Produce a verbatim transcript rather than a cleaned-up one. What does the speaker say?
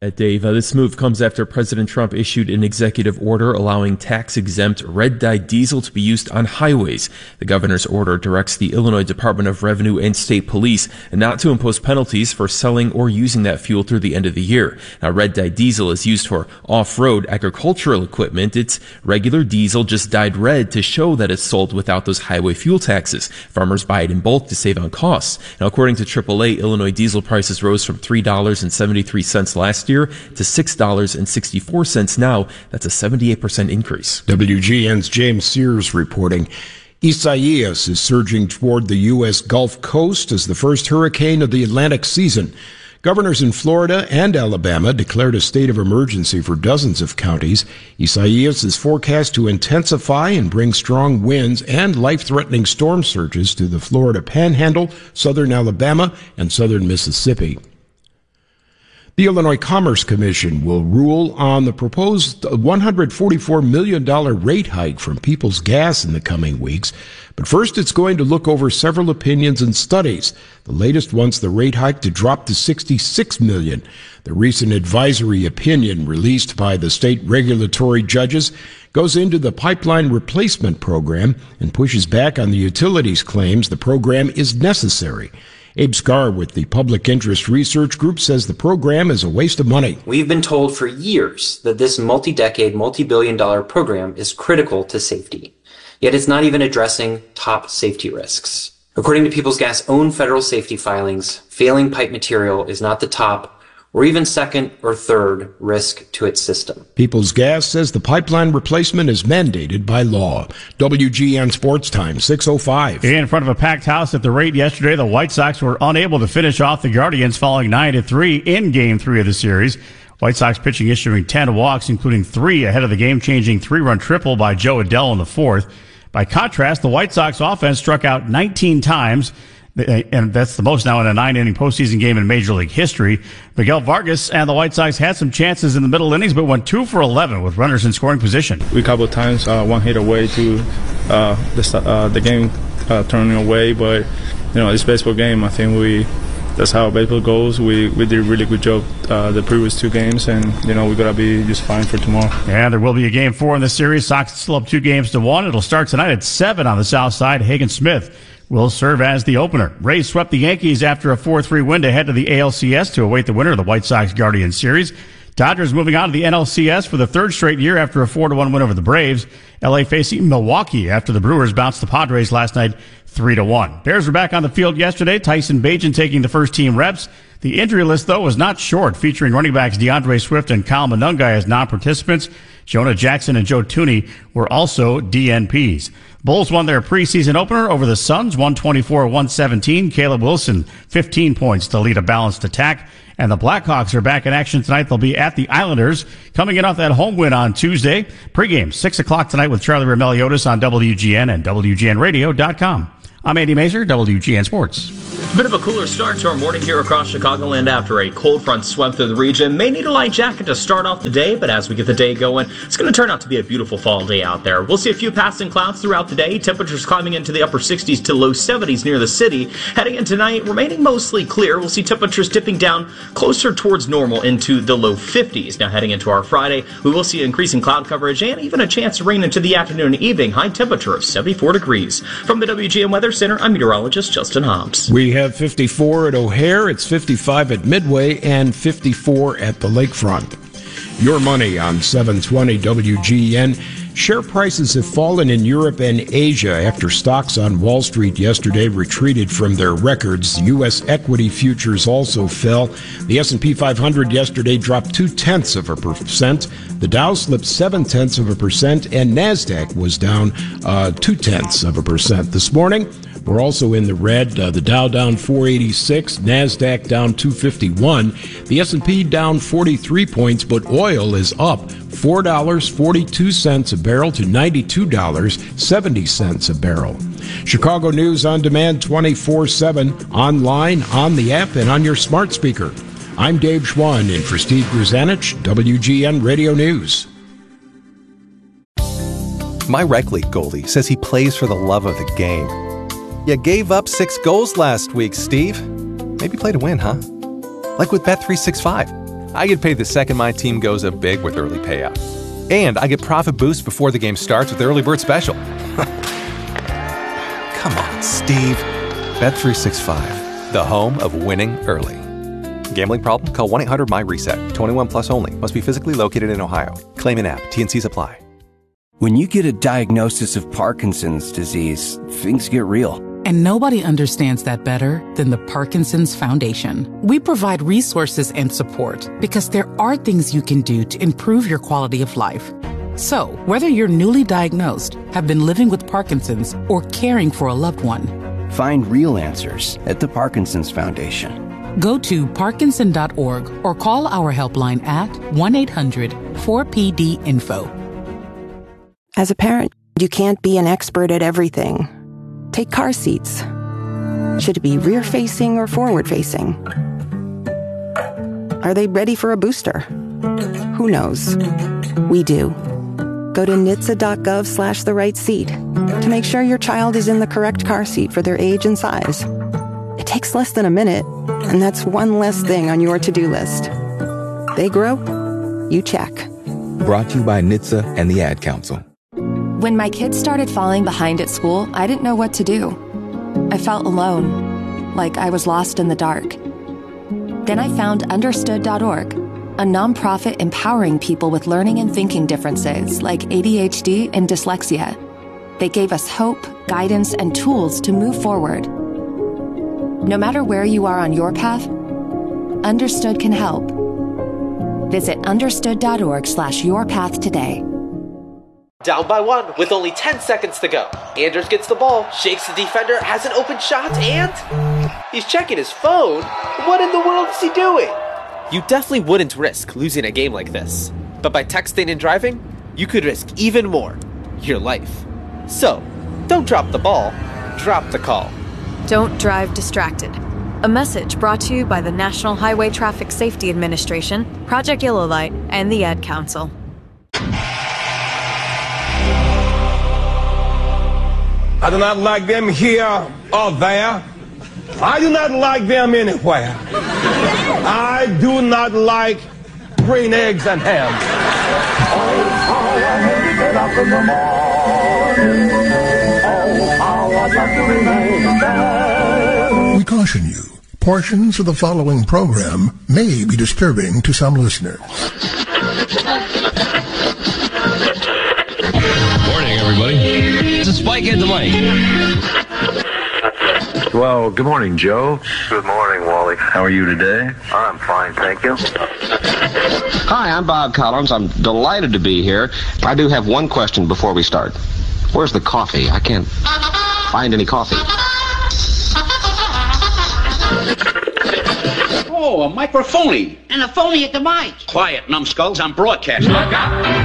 Dave, uh, this move comes after President Trump issued an executive order allowing tax-exempt red-dyed diesel to be used on highways. The governor's order directs the Illinois Department of Revenue and State Police not to impose penalties for selling or using that fuel through the end of the year. Now, red-dyed diesel is used for off-road agricultural equipment. It's regular diesel just dyed red to show that it's sold without those highway fuel taxes. Farmers buy it in bulk to save on costs. Now, according to triple A, Illinois diesel prices rose from three dollars and seventy-three cents last year to six dollars and sixty-four cents now. That's a seventy-eight percent increase. W G N's James Sears reporting. Isaias is surging toward the U S Gulf Coast as the first hurricane of the Atlantic season. Governors in Florida and Alabama declared a state of emergency for dozens of counties. Isaias is forecast to intensify and bring strong winds and life-threatening storm surges to the Florida Panhandle, southern Alabama, and southern Mississippi. The Illinois Commerce Commission will rule on the proposed one hundred forty-four million dollars rate hike from Peoples Gas in the coming weeks. But first, it's going to look over several opinions and studies. The latest wants the rate hike to drop to sixty-six million dollars. The recent advisory opinion released by the state regulatory judges goes into the pipeline replacement program and pushes back on the utilities' claims the program is necessary. Abe Scar with the Public Interest Research Group says the program is a waste of money. We've been told for years that this multi-decade, multi-billion dollar program is critical to safety. Yet it's not even addressing top safety risks. According to Peoples Gas' own federal safety filings, failing pipe material is not the top or even second or third risk to its system. Peoples Gas says the pipeline replacement is mandated by law. W G N Sports Time, six oh five. In front of a packed house at the rate yesterday, the White Sox were unable to finish off the Guardians, falling nine to three in Game three of the series. White Sox pitching issuing ten walks, including three ahead of the game-changing three-run triple by Joe Adell in the fourth. By contrast, the White Sox offense struck out nineteen times, and that's the most now in a nine-inning postseason game in Major League history. Miguel Vargas and the White Sox had some chances in the middle innings, but went two for eleven with runners in scoring position. We a couple of times uh, one hit away to uh, the, uh, the game uh, turning away, but you know, it's a baseball game. I think we that's how baseball goes. We we did a really good job uh, the previous two games, and you know, we gotta be just fine for tomorrow. And there will be a game four in the series. Sox still up two games to one. It'll start tonight at seven on the south side. Hagen Smith will serve as the opener. Rays swept the Yankees after a four three win to head to the A L C S to await the winner of the White Sox Guardians series. Dodgers moving on to the N L C S for the third straight year after a four to one win over the Braves. L A facing Milwaukee after the Brewers bounced the Padres last night three to one. Bears were back on the field yesterday. Tyson Bagent taking the first team reps. The injury list, though, was not short, featuring running backs DeAndre Swift and Kyle Monungai as non-participants. Jonah Jackson and Joe Tooney were also D N Ps. Bulls won their preseason opener over the Suns, one twenty-four one seventeen. Caleb Wilson, fifteen points to lead a balanced attack. And the Blackhawks are back in action tonight. They'll be at the Islanders, coming in off that home win on Tuesday. Pre-game, six o'clock tonight with Charlie Remeliotis on W G N and W G N radio dot com. I'm Andy Mazer, W G N Sports. A bit of a cooler start to our morning here across Chicagoland after a cold front swept through the region. May need a light jacket to start off the day, but as we get the day going, it's going to turn out to be a beautiful fall day out there. We'll see a few passing clouds throughout the day. Temperatures climbing into the upper sixties to low seventies near the city. Heading into tonight, remaining mostly clear. We'll see temperatures dipping down closer towards normal into the low fifties. Now heading into our Friday, we will see increasing cloud coverage and even a chance of rain into the afternoon and evening. High temperature of seventy-four degrees. From the W G N Weather Center, I'm meteorologist Justin Hobbs. We have fifty-four at O'Hare, it's fifty-five at Midway, and fifty-four at the Lakefront. Your money on seven twenty W G N. Share prices have fallen in Europe and Asia after stocks on Wall Street yesterday retreated from their records. U S equity futures also fell. The S and P five hundred yesterday dropped two-tenths of a percent. The Dow slipped seven-tenths of a percent, and NASDAQ was down uh, two-tenths of a percent. This morning, we're also in the red. Uh, the Dow down four eighty-six, NASDAQ down two fifty-one, the S and P down forty-three points, but oil is up four dollars and forty-two cents a barrel to ninety-two dollars and seventy cents a barrel. Chicago News on demand twenty-four seven, online, on the app, and on your smart speaker. I'm Dave Schwann in for Steve Grzanich, W G N Radio News. My rec league goalie says he plays for the love of the game. You gave up six goals last week, Steve. Maybe play to win, huh? Like with Bet three sixty-five. I get paid the second my team goes up big with early payout. And I get profit boosts before the game starts with Early Bird Special. Come on, Steve. Bet three sixty-five, the home of winning early. Gambling problem? Call one eight hundred M Y reset. twenty-one plus only. Must be physically located in Ohio. Claim in app. T N Cs apply. When you get a diagnosis of Parkinson's disease, things get real. And nobody understands that better than the Parkinson's Foundation. We provide resources and support because there are things you can do to improve your quality of life. So, whether you're newly diagnosed, have been living with Parkinson's, or caring for a loved one, find real answers at the Parkinson's Foundation. Go to parkinson dot org or call our helpline at one eight hundred four P D info. As a parent, you can't be an expert at everything. Take car seats. Should it be rear-facing or forward-facing? Are they ready for a booster? Who knows? We do. Go to N H T S A dot gov slash the right seat to make sure your child is in the correct car seat for their age and size. It takes less than a minute, and that's one less thing on your to-do list. They grow, you check. Brought to you by N H T S A and the Ad Council. When my kids started falling behind at school, I didn't know what to do. I felt alone, like I was lost in the dark. Then I found understood dot org, a nonprofit empowering people with learning and thinking differences like A D H D and dyslexia. They gave us hope, guidance, and tools to move forward. No matter where you are on your path, Understood can help. Visit understood dot org slash your path today. Down by one with only ten seconds to go. Anders gets the ball, shakes the defender, has an open shot, and he's checking his phone. What in the world is he doing? You definitely wouldn't risk losing a game like this. But by texting and driving, you could risk even more, your life. So, don't drop the ball, drop the call. Don't drive distracted. A message brought to you by the National Highway Traffic Safety Administration, Project Yellow Light, and the Ad Council. I do not like them here or there. I do not like them anywhere. I do not like green eggs and ham. Oh, how I hate to get up in the morning. Oh, how I'd like to remain there. We caution you, portions of the following program may be disturbing to some listeners. Morning, everybody. This is Spike at the mic. Well, good morning, Joe. Good morning, Wally. How are you today? I'm fine, thank you. Hi, I'm Bob Collins. I'm delighted to be here. I do have one question before we start. Where's the coffee? I can't find any coffee. Oh, a microphony. And a phony at the mic. Quiet, numbskulls. I'm broadcasting.